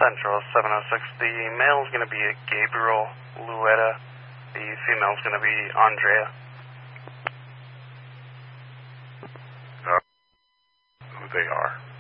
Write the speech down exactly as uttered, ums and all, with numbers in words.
Central seven oh six. The male is going to be a Gabriel Luetta. The female is going to be Andrea. Uh, who they are.